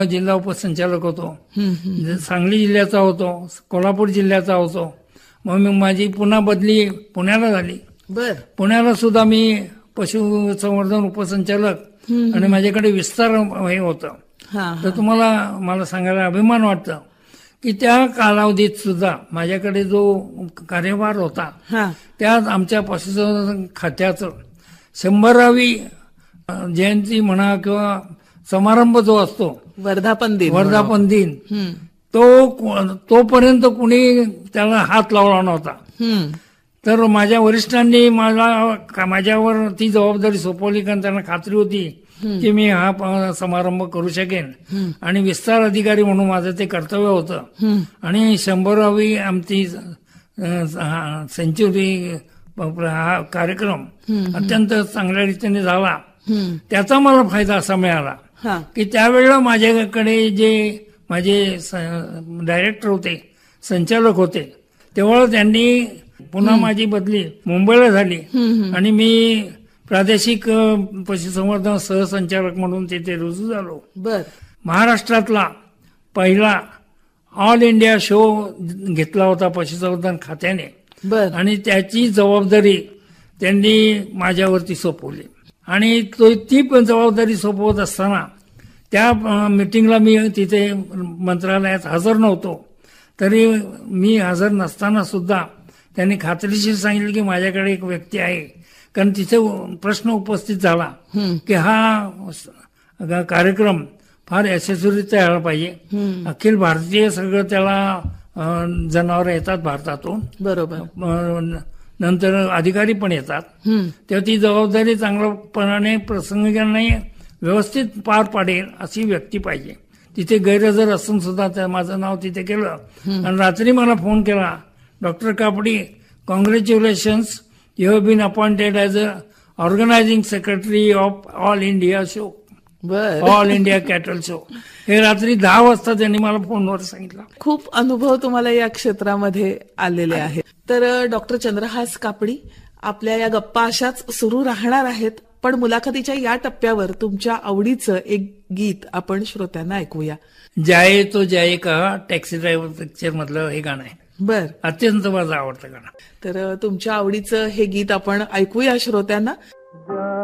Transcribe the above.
जिल्हा उपसंचालक होतो, सांगली जिल्ह्याचा होतो, कोल्हापूर जिल्ह्याचा होतो. मग माझी पुन्हा बदली पुण्याला झाली. बर. पुण्याला सुद्धा मी पशुसंवर्धन उपसंचालक आणि माझ्याकडे विस्तार हे होतं. तर तुम्हाला मला सांगायला अभिमान वाटतं की त्या कालावधीत सुद्धा माझ्याकडे जो कार्यभार होता त्यात आमच्या पशुसंवर्धन खात्याचं 100वी जयंती म्हणा किंवा समारंभ जो असतो वर्धापन दिन तोपर्यंत कुणी त्याला हात लावला नव्हता. तर माझ्या वरिष्ठांनी माझ्यावर ती जबाबदारी सोपवली, कारण त्यांना खात्री होती की मी हा समारंभ करू शकेन आणि विस्तार अधिकारी म्हणून माझं ते कर्तव्य होतं. आणि 100वी आमची सेंच्युरी हा कार्यक्रम अत्यंत चांगल्या रीतीने झाला. त्याचा मला फायदा असा मिळाला की त्यावेळेला माझ्याकडे जे माझे डायरेक्टर होते, संचालक होते, तेव्हा त्यांनी पुन्हा माझी बदली मुंबईला झाली आणि मी प्रादेशिक पशुसंवर्धन सहसंचालक म्हणून तिथे रुजू झालो. महाराष्ट्रातला पहिला ऑल इंडिया शो घेतला होता पशुसंवर्धन खात्याने आणि त्याची जबाबदारी त्यांनी माझ्यावरती सोपवली. आणि ती जबाबदारी सोपवत असताना त्या मीटिंगला मी तिथे मंत्रालयात हजर नव्हतो. तरी मी हजर नसताना सुद्धा त्यांनी खात्रीशीर सांगितलं की माझ्याकडे एक व्यक्ती आहे, कारण तिथे प्रश्न उपस्थित झाला की हा कार्यक्रम फार यशस्वीरित्या व्हायला पाहिजे. अखिल भारतीय सगळं त्याला जनावर येतात भारतातून, बरोबर, नंतर अधिकारी पण येतात, तेव्हा ती जबाबदारी चांगल्यापणाने प्रसंगाने व्यवस्थित पार पाडेल अशी व्यक्ती पाहिजे. तिथे गैरहजर असून सुद्धा माझं नाव तिथे केलं आणि रात्री मला फोन केला, डॉक्टर कापडी, congratulations, you have bin appointed as a organising secretary of all India show, all India cattle show. हे रात्री 10 वाजता त्यांनी मला फोनवर सांगितलं. खूप अनुभव तुम्हाला या क्षेत्रामध्ये आलेले आहेत. तर डॉक्टर चंद्रहास कापडी, आपल्या या गप्पा अशाच सुरू राहणार आहेत, पण मुलाखतीच्या या टप्प्यावर तुमच्या आवडीचं एक गीत आपण श्रोत्यांना ऐकूया. जाये तो जाये का टॅक्सी ड्रायव्हर पिक्चर मधलं हे गाणं आहे. बर. अत्यंत माझं आवडतं गाणं. तर तुमच्या आवडीचं हे गीत आपण ऐकूया श्रोत्यांना.